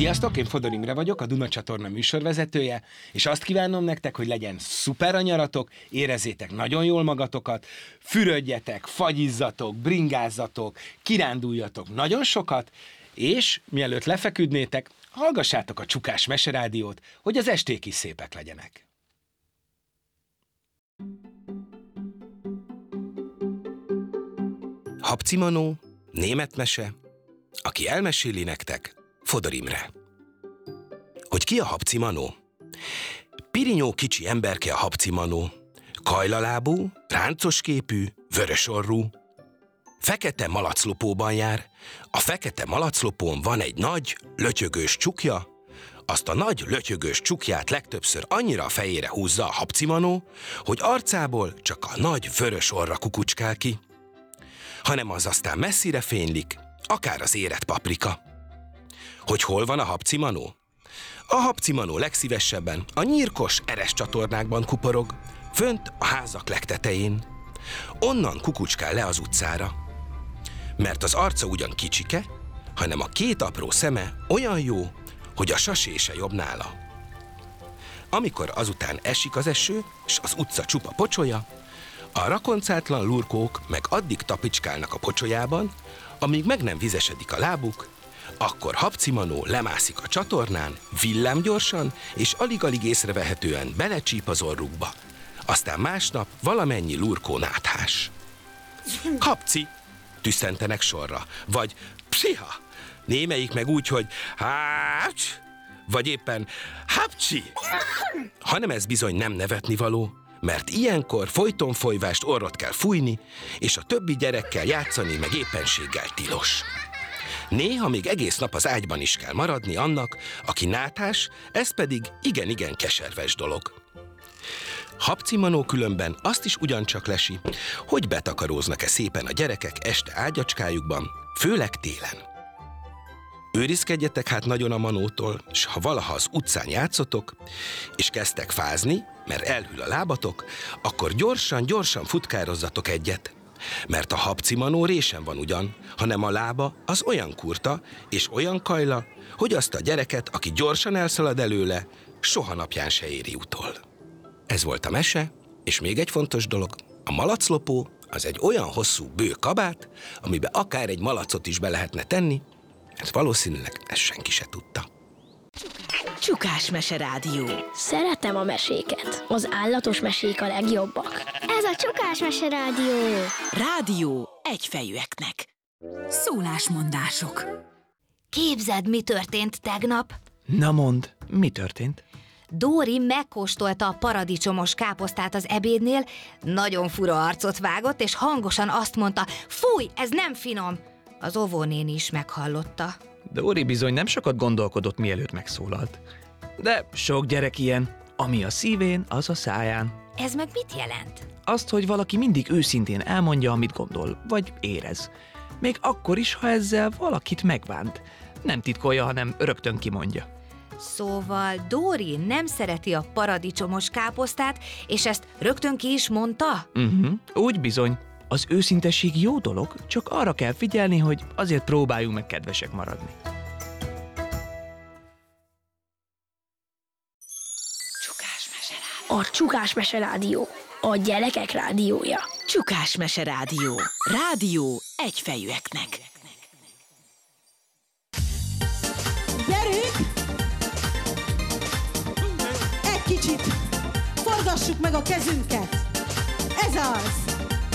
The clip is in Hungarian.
Sziasztok, én Fodor Imre vagyok, a Duna csatorna műsorvezetője, és azt kívánom nektek, hogy legyen szuper a nyaratok, érezzétek nagyon jól magatokat, fürödjetek, fagyizzatok, bringázzatok, kiránduljatok nagyon sokat, és mielőtt lefeküdnétek, hallgassátok a Csukás Meserádiót, hogy az esték is szépek legyenek. Habci Manó, német mese, aki elmeséli nektek, Fodor Imre. Hogy ki a Habci Manó? Pirinyó kicsi emberke a Habci Manó. Kajlalábú, ráncos képű, vörös orrú. Fekete malaclopóban jár. A fekete malaclopón van egy nagy, lötyögős csukja. Azt a nagy, lötyögős csukját legtöbbször annyira a fejére húzza a Habci Manó, hogy arcából csak a nagy, vörös orra kukucskál ki. Hanem az aztán messzire fénylik, akár az érett paprika. Hogy hol van a Habci Manó? A Habci Manó legszívesebben a nyírkos, eres csatornákban kuporog, fönt a házak legtetején. Onnan kukucskál le az utcára. Mert az arca ugyan kicsike, hanem a két apró szeme olyan jó, hogy a sasé se jobb nála. Amikor azután esik az eső, és az utca csupa pocsolya, a rakoncátlan lurkók meg addig tapicskálnak a pocsolyában, amíg meg nem vizesedik a lábuk, akkor Habci Manó lemászik a csatornán, villámgyorsan és alig-alig észrevehetően belecsíp az orrukba. Aztán másnap valamennyi lurkó náthás. Habci! Tüsszentenek sorra, vagy psiha! Némelyik meg úgy, hogy hács! Vagy éppen hapcsi! Hanem ez bizony nem nevetnivaló, mert ilyenkor folyton folyvást orrot kell fújni, és a többi gyerekkel játszani meg éppenséggel tilos. Néha még egész nap az ágyban is kell maradni annak, aki náthás, ez pedig igen-igen keserves dolog. Habci Manó különben azt is ugyancsak lesi, hogy betakaróznak-e szépen a gyerekek este ágyacskájukban, főleg télen. Őrizkedjetek hát nagyon a Manótól, s ha valaha az utcán játszotok, és kezdtek fázni, mert elhűl a lábatok, akkor gyorsan futkározzatok egyet. Mert a Habci Manó résen van ugyan, hanem a lába az olyan kurta és olyan kajla, hogy azt a gyereket, aki gyorsan elszalad előle, soha napján se éri utol. Ez volt a mese, és még egy fontos dolog, a malaclopó az egy olyan hosszú bő kabát, amiben akár egy malacot is be lehetne tenni, ez valószínűleg ezt senki se tudta. Csukás Meserádió. Szeretem a meséket. Az állatos mesék a legjobbak. Ez a Csukás Meserádió. Rádió egyfejűeknek. Szólásmondások. Képzeld, mi történt tegnap? Na mondd, mi történt? Dóri megkóstolta a paradicsomos káposztát az ebédnél, nagyon fura arcot vágott, és hangosan azt mondta, fúj, ez nem finom! Az óvónéni is meghallotta. Dóri bizony nem sokat gondolkodott, mielőtt megszólalt. De sok gyerek ilyen, ami a szívén, az a száján. Ez meg mit jelent? Azt, hogy valaki mindig őszintén elmondja, amit gondol, vagy érez. Még akkor is, ha ezzel valakit megbánt. Nem titkolja, hanem rögtön kimondja. Szóval Dóri nem szereti a paradicsomos káposztát, és ezt rögtön ki is mondta? Úgy bizony. Az őszintesség jó dolog, csak arra kell figyelni, hogy azért próbáljunk meg kedvesek maradni. Csukás Meserádió. A Csukás Meserádió. A gyerekek rádiója. Csukás Meserádió. Rádió egyfejűeknek. Gyerünk! Egy kicsit forgassuk meg a kezünket. Ez az!